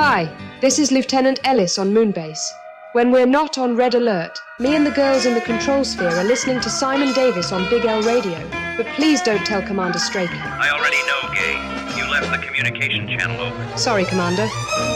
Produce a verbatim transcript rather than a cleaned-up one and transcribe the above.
Hi, this is Lieutenant Ellis on Moonbase. When we're not on red alert, me and the girls in the control sphere are listening to Simon Davis on Big L Radio. But please don't tell Commander Straker. I already know, Gay. You left the communication channel open. Sorry, Commander.